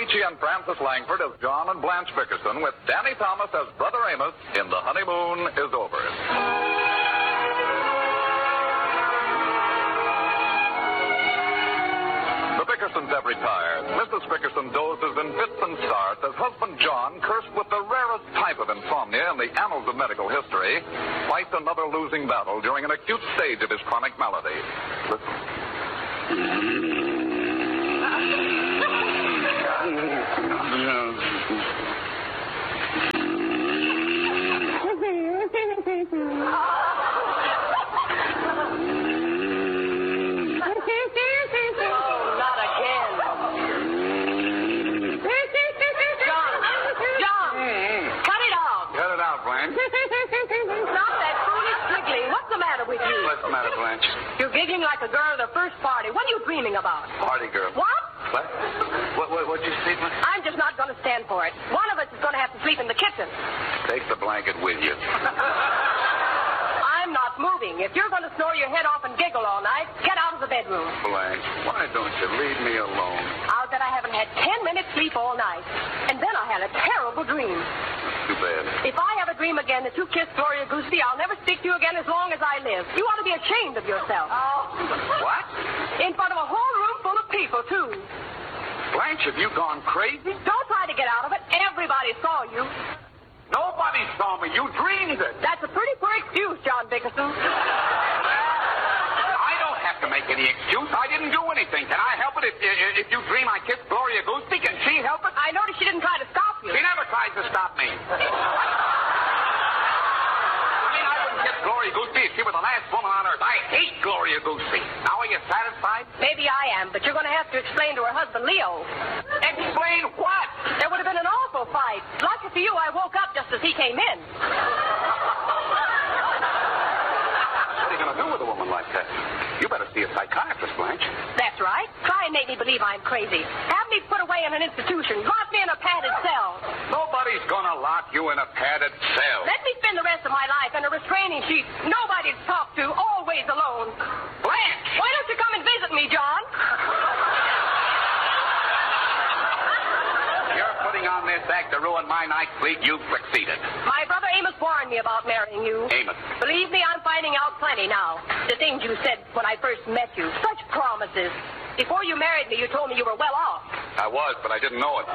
Peachy and Francis Langford as John and Blanche Bickerson, with Danny Thomas as Brother Amos in The Honeymoon Is Over. The Bickersons have retired. Mrs. Bickerson dozes in fits and starts as husband John, cursed with the rarest type of insomnia in the annals of medical history, fights another losing battle during an acute stage of his chronic malady. Listen. What's the matter, Blanche? You're giggling like a girl at a first party. What are you dreaming about? Party girl. What? What'd you say, Blanche? I'm just not going to stand for it. One of us is going to have to sleep in the kitchen. Take the blanket with you. I'm not moving. If you're going to snore your head off and giggle all night, get out of the bedroom. Blanche, why don't you leave me alone? I'll bet I haven't had 10 minutes sleep all night. And then I had a terrible dream. Too bad. If I have a dream again that you kissed Gloria Goosey, I'll never speak to you again as long as I live. You ought to be ashamed of yourself. Oh. What? In front of a whole room full of people, too. Blanche, have you gone crazy? Don't try to get out of it. Everybody saw you. Nobody saw me. You dreamed it. That's a pretty poor excuse, John Bickerson. I don't have to make any excuse. I didn't do anything. Can I help it if you dream I kissed Gloria Goosey? Can she help it? I noticed she didn't try to stop you. She never tries to stop me. I wouldn't kiss Gloria Goosey if she were the last woman on earth. I hate Gloria Goosey. Now, are you satisfied? Maybe I am, but you're going to have to explain to her husband, Leo. Explain what? There would have been an awful fight. Lucky for you, I woke up just as he came in. What are you going to do with a woman like that? You better see a psychiatrist, Blanche. That's right. Try and make me believe I'm crazy. Have me put away in an institution. Lock me in a padded cell. Nobody's going to lock you in a padded cell. Let me spend the rest of my life in a restraining sheet. Nobody to talk to. Always alone. Blanche! Why don't you come and visit me, John? You're putting on this act to ruin my night's sleep. You've succeeded. My brother Amos warned me about marrying you. Amos. Believe me, I'm finding out plenty now. The things you said when I first met you. Such promises. Before you married me, you told me you were well off. I was, but I didn't know it.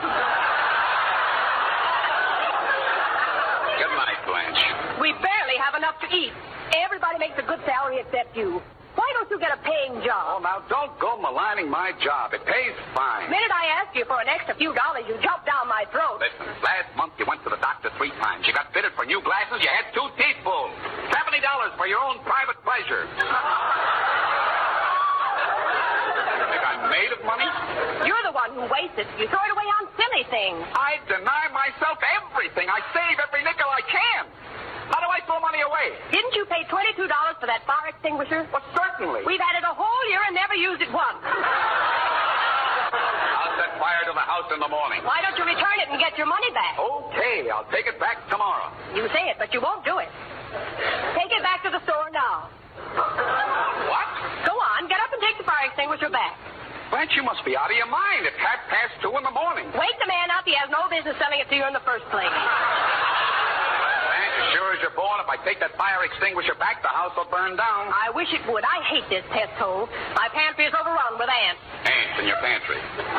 Good night, Blanche. We barely have enough to eat. Everybody makes a good salary except you. Why don't you get a paying job? Oh, now, don't go maligning my job. It pays fine. The minute I asked you for an extra few dollars, you jumped down my throat. Listen, last month you went to the doctor 3 times. You got fitted for new glasses. You had 2 teeth pulled. $70 for your own private pleasure. You think I'm made of money? You're the one who wastes it. You throw it away on silly things. I deny myself everything. I save every nickel I can. How do I throw money away? Didn't you pay $22 for that fire extinguisher? Well, certainly. We've had it a whole year and never used it once. I'll set fire to the house in the morning. Why don't you return it and get your money back? Okay, I'll take it back tomorrow. You say it, but you won't do it. Take it back to the store now. What? Go on, get up and take the fire extinguisher back. Blanche, you must be out of your mind. It's 2:30 in the morning. Wake the man up. He has no business selling it to you in the first place. Blanche, as sure as you're born, if I take that fire extinguisher back, the house will burn down. I wish it would. I hate this pest hole. My pantry is overrun with ants. Ants in your pantry.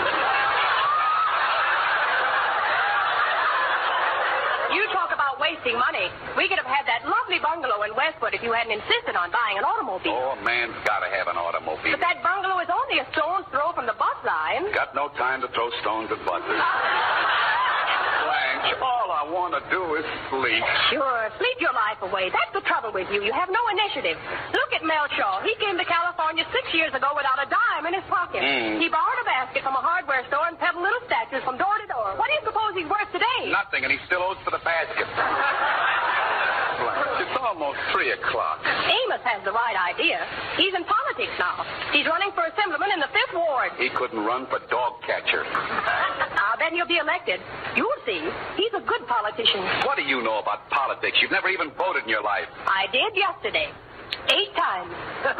You talk about wasting money. We could have had that lovely bungalow in Westwood if you hadn't insisted on buying an automobile. Oh, a man's got to have an automobile. But that bungalow is only a stone's throw from the bus line. Got no time to throw stones at buses. Blanche, all I want to do is sleep. Sure, sleep your life away. That's the trouble with you. You have no initiative. Look at Mel Shaw. He came to California 6 years ago without a dime in his pocket. He borrowed a basket from a hardware store and peddled little statues from door to door. What do you suppose he's worth today? Nothing, and he still owes for the basket. Blanche, it's almost 3 o'clock. Amos has the right idea. He's in politics now. He's running for assemblyman in the 5th Ward. He couldn't run for dog catcher. I'll bet he'll be elected. You'll see. He's a good politician. What do you know about politics? You've never even voted in your life. I did yesterday. 8 times. 8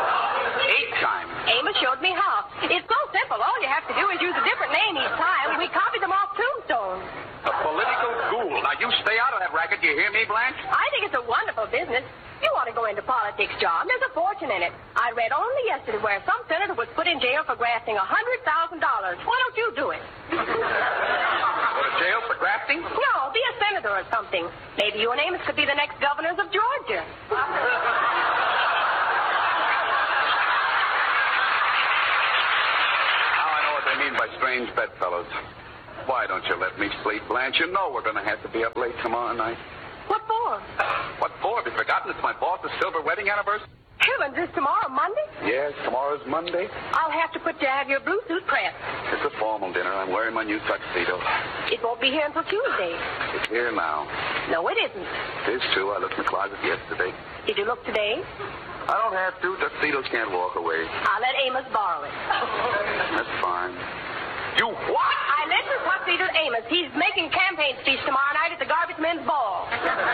times? Amos showed me how. It's so simple. All you have to do is use a different name each time. We jail for grafting $100,000. Why don't you do it? Go to jail for grafting? No, be a senator or something. Maybe you and Amos could be the next governors of Georgia. Now I know what they mean by strange bedfellows. Why don't you let me sleep, Blanche? You know we're going to have to be up late tomorrow night. What for? What for? Have you forgotten it's my boss's silver wedding anniversary? Heavens, is tomorrow Monday? Yes, tomorrow's Monday. I'll have to put you to have your blue suit pressed. It's a formal dinner. I'm wearing my new tuxedo. It won't be here until Tuesday. It's here now. No, it isn't. It is, too. I looked in the closet yesterday. Did you look today? I don't have to. Tuxedos can't walk away. I'll let Amos borrow it. That's fine. You what? I lent your tuxedo to Amos. He's making campaign speech tomorrow night at the garbage men's ball.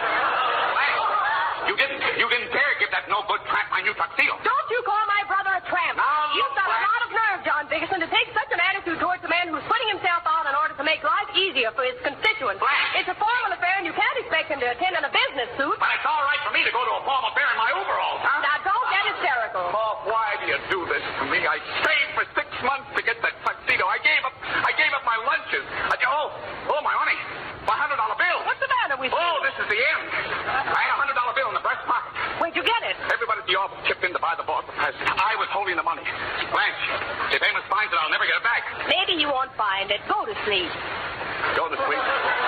You didn't dare give that no-good tramp my new tuxedo. Don't you call my brother a tramp. Now, You've got a Blanche. lot of nerve, John Bickerson, to take such an attitude towards a man who's putting himself out in order to make life easier for his constituents. Blanche. It's a formal affair, and you can't expect him to attend in a business suit. But it's all right for me to go to a formal affair in my overalls, huh? Now, don't get hysterical. Oh, why do you do this to me? I saved for 6 months to get that tuxedo. I gave up my lunches. My money. My $100 bill. What's the matter with you? Oh, this is the end. I had a $100 bill in the breast pocket. Where'd you get it? Everybody at the office chipped in to buy the boss a present. I was holding the money. Blanche, if Amos finds it, I'll never get it back. Maybe he won't find it. Go to sleep. Go to sleep.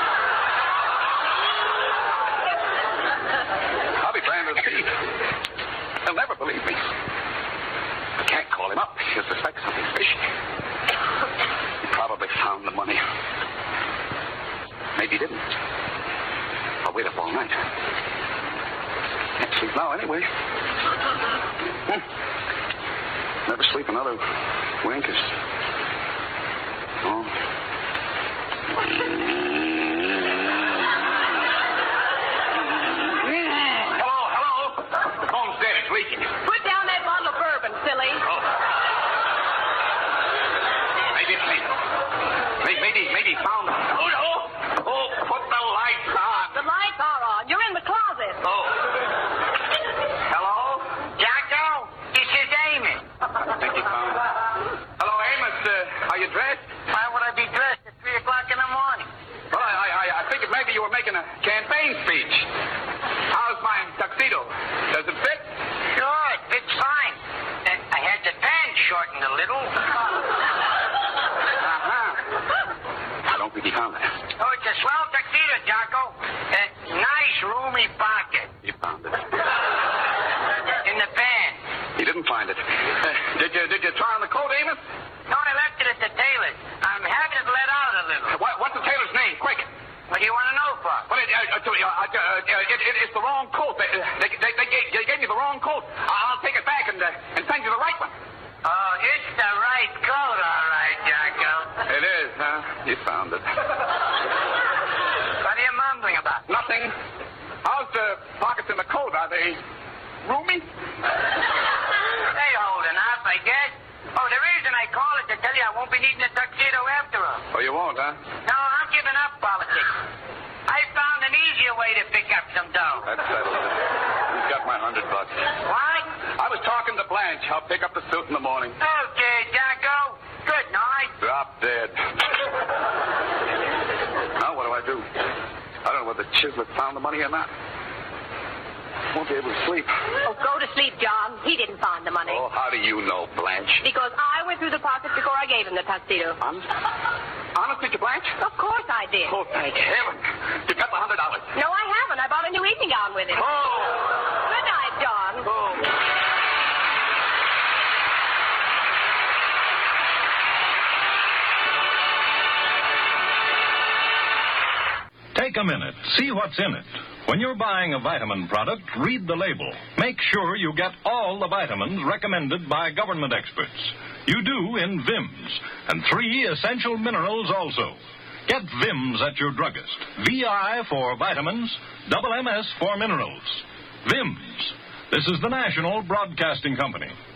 I'll be branded a thief. They'll never believe me. I can't call him up. He'll suspect something fishy. He probably found the money. Maybe he didn't. I'll wait up all night. Can't sleep now anyway. Never sleep another wink is... Oh. Hello? The phone's dead. It's leaking. Put down that bottle of bourbon, silly. Oh. Maybe he found them. Oh, put the lights on. The lights are on. You're in the closet. Oh. Hello? Jocko, this is Amos. I think he found it. Hello, Amos. Are you dressed? Why would I be dressed at 3 o'clock in the morning? Well, I figured maybe you were making a campaign speech. How's my tuxedo? Does it fit? Sure, it fits fine. I had the pants shortened a little. I don't think he found it. Oh, it's a swell tuxedo, Jocko. Nice, roomy pocket. He found it. In the pants. He didn't find it. Did you try on the coat, Amos? No, I left it at the tailor's. I'm having it let out a little. What's the tailor's name? Quick. What do you want to know for? Well, it's the wrong coat. They gave me the wrong coat. I'll take it back and send you the right one. Oh, it's the right coat, all right, Jocko. It is, huh? You found it. What are you mumbling about? Nothing. How's the pockets in the coat? Are they roomy? They hold enough, I guess. Oh, the reason I call is to tell you I won't be needing a tuxedo after all. Oh, you won't, huh? No, I'm giving up politics. I found an easier way to pick up some dough. That settles it. You've got my $100. What? I was talking to Blanche. I'll pick up the suit in the morning. Okay, Jocko. Good night. Drop dead. Now, what do I do? I don't know whether Chislett found the money or not. Won't be able to sleep. Oh, go to sleep, John. He didn't find the money. Oh, how do you know, Blanche? Because I went through the pockets before I gave him the tuxedo. Honest? Honest, did you, Blanche? Of course I did. Oh, thank heaven. You got the $100. No, I haven't. I bought a new evening gown with it. Oh. Good night, John. Oh. Take a minute. See what's in it. When you're buying a vitamin product, read the label. Make sure you get all the vitamins recommended by government experts. You do in VIMS, and 3 essential minerals also. Get VIMS at your druggist. VI for vitamins, double MS for minerals. VIMS. This is the National Broadcasting Company.